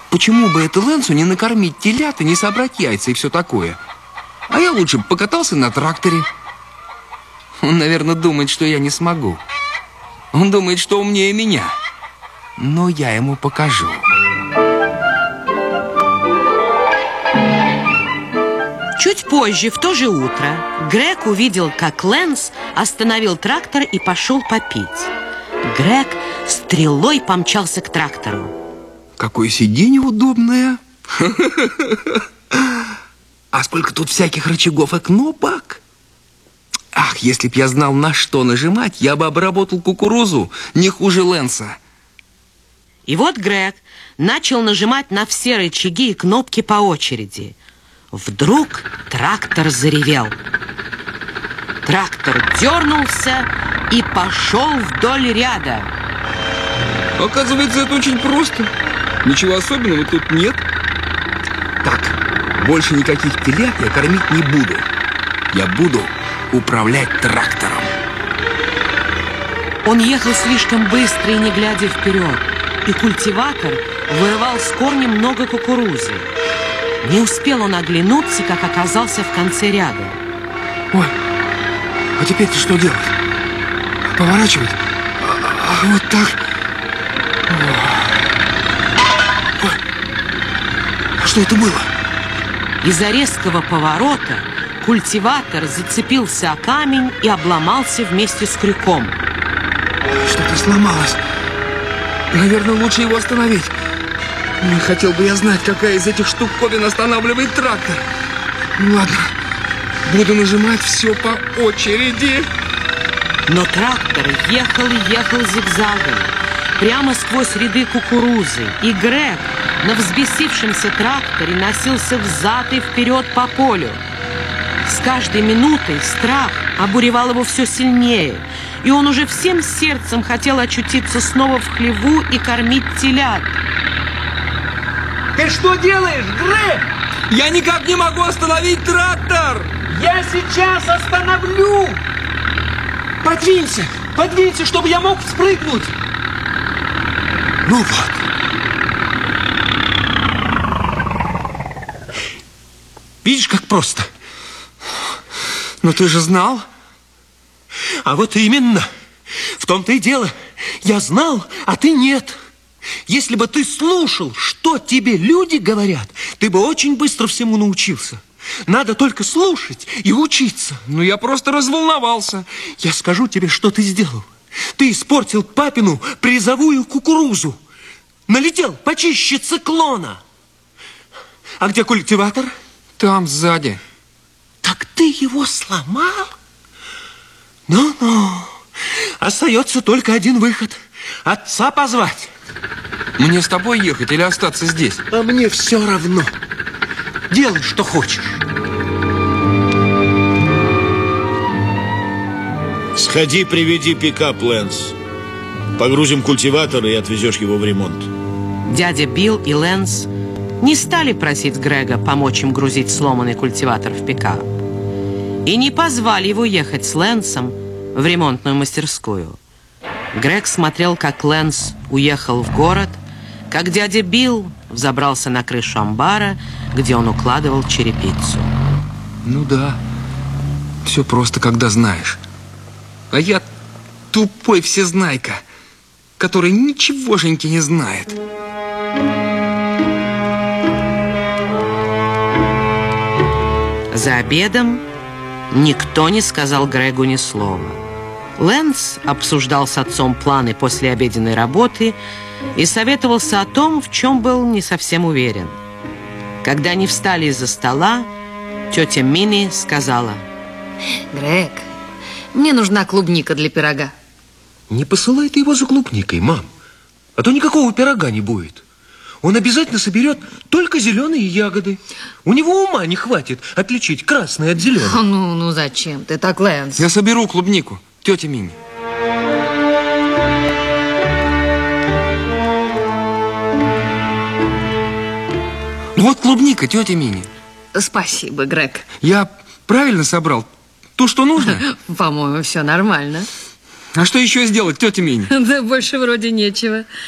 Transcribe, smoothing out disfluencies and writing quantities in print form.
почему бы это Лэнсу не накормить телят и не собрать яйца и все такое? А я лучше бы покатался на тракторе. Он, наверное, думает, что я не смогу. Он думает, что умнее меня. Но я ему покажу. Чуть позже, в то же утро, Грег увидел, как Лэнс остановил трактор и пошел попить. Грег стрелой помчался к трактору. Какое сиденье удобное. А сколько тут всяких рычагов и кнопок. Ах, если б я знал, на что нажимать, я бы обработал кукурузу не хуже Лэнса. И вот Грег начал нажимать на все рычаги и кнопки по очереди. Вдруг трактор заревел. Трактор дернулся и пошел вдоль ряда. Оказывается, это очень просто. Ничего особенного тут нет. Так, больше никаких телят я кормить не буду. Я буду управлять трактором. Он ехал слишком быстро и не глядя вперед. И культиватор вырывал с корня много кукурузы. Не успел он оглянуться, как оказался в конце ряда. Ой, а теперь-то что делать? Поворачивать? Вот так? Ой, а что это было? Из-за резкого поворота культиватор зацепился о камень и обломался вместе с крюком. Что-то сломалось. Наверное, лучше его остановить. Не хотел бы я знать, какая из этих штуковин останавливает трактор. Ну ладно, буду нажимать все по очереди. Но трактор ехал и ехал зигзагом, прямо сквозь ряды кукурузы. И Грег на взбесившемся тракторе носился взад и вперед по полю. С каждой минутой страх обуревал его все сильнее, и он уже всем сердцем хотел очутиться снова в хлеву и кормить телят. Ты что делаешь, Грег? Я никак не могу остановить трактор! Я сейчас остановлю! Подвинься, подвинься, чтобы я мог спрыгнуть! Ну вот. Видишь, как просто? Но ты же знал. А вот именно. В том-то и дело. Я знал, а ты нет. Если бы ты слушал, что тебе люди говорят, ты бы очень быстро всему научился. Надо только слушать и учиться. Ну, я просто разволновался. Я скажу тебе, что ты сделал. Ты испортил папину призовую кукурузу. Налетел почище циклона. А где культиватор? Там, сзади. Так ты его сломал? Ну-ну. Остается только один выход. Отца позвать. Мне с тобой ехать или остаться здесь? А мне все равно. Делай, что хочешь. Сходи, приведи пикап, Лэнс. Погрузим культиватор и отвезешь его в ремонт. Дядя Билл и Лэнс не стали просить Грега помочь им грузить сломанный культиватор в пикап. И не позвали его ехать с Лэнсом в ремонтную мастерскую. Грег смотрел, как Лэнс уехал в город, как дядя Билл взобрался на крышу амбара, где он укладывал черепицу. Ну да, все просто, когда знаешь. А я тупой всезнайка, который ничегошеньки не знает. За обедом никто не сказал Грегу ни слова. Лэнс обсуждал с отцом планы после обеденной работы и советовался о том, в чем был не совсем уверен. Когда они встали из-за стола, тетя Минни сказала: Грег, мне нужна клубника для пирога. Не посылай ты его за клубникой, мам. А то никакого пирога не будет. Он обязательно соберет только зеленые ягоды. У него ума не хватит отличить красное от зеленого. Ну зачем ты так, Лэнс? Я соберу клубнику, тетя Минни. Вот клубника, тетя Минни. Спасибо, Грег. Я правильно собрал? То, что нужно? По-моему, все нормально. А что еще сделать, тетя Минни? Да больше вроде нечего.